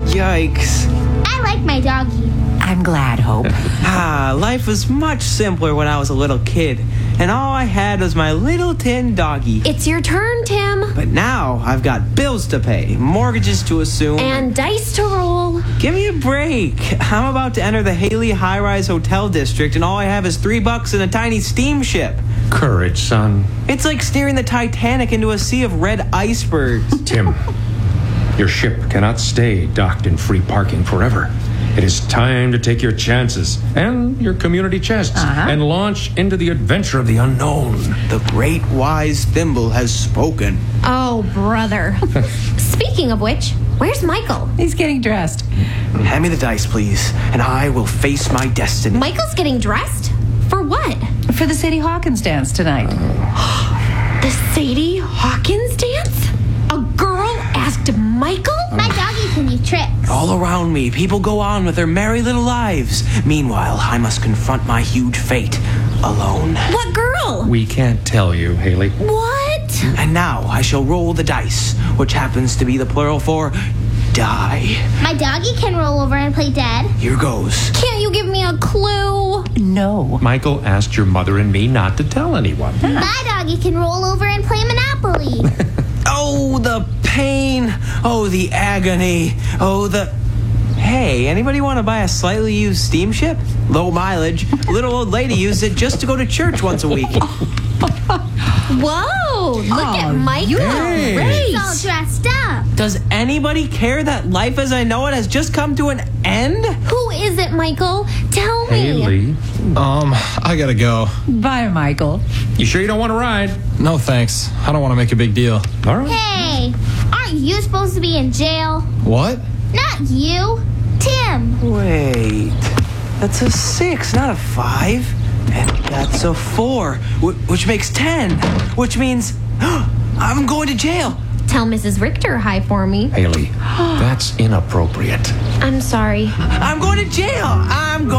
Yikes. I like my doggy. I'm glad, Hope. Life was much simpler when I was a little kid, and all I had was my little tin doggy. It's your turn, Tim. But now I've got bills to pay, mortgages to assume, And dice to roll. Give me a break. I'm about to enter the Haley High-Rise Hotel District, and all I have is $3 and a tiny steamship. Courage, son. It's like steering the Titanic into a sea of red icebergs. Tim, your ship cannot stay docked in free parking forever. It is time to take your chances and your community chests and launch into the adventure of the unknown. The great wise Thimble has spoken. Oh, brother. Speaking of which, where's Michael? He's getting dressed. Hand me the dice, please, and I will face my destiny. Michael's getting dressed? For what? For the Sadie Hawkins dance tonight. The Sadie Hawkins dance? A girl asked Michael? My doggy can do tricks. All around me, people go on with their merry little lives. Meanwhile, I must confront my huge fate alone. What girl? We can't tell you, Haley. What? And now I shall roll the dice, which happens to be the plural for die. My doggy can roll over and play dead. Here goes. Can't you give me a clue? No. Michael asked your mother and me not to tell anyone. My doggy can roll over and play Monopoly. Oh, the pain. Oh, the agony. Oh, the... Hey, anybody want to buy a slightly used steamship? Low mileage. Little old lady used it just to go to church once a week. Whoa, look at Michael. He's all dressed up. Does anybody care that life as I know it has just come to an end? Who is it, Michael? Tell me. Haley, I gotta go. Bye, Michael. you sure you don't want to ride? No thanks. I don't want to make a big deal. All right. Hey, aren't you supposed to be in jail? What? Not you. Tim. Wait, that's a 6, not a 5. And that's a 4, which makes 10. Which means I'm going to jail. Tell Mrs. Richter hi for me. Haley, that's inappropriate. I'm sorry. I'm going to jail. I'm going